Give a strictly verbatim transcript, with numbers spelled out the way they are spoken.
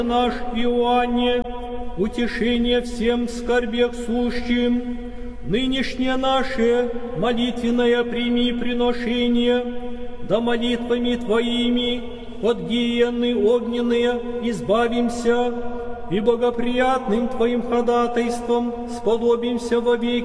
наш Иоанне, утешение всем в скорбях сущим, нынешнее наше молитвенное прими приношение, да молитвами Твоими от гиены огненные избавимся, и благоприятным Твоим ходатайством сподобимся вовеки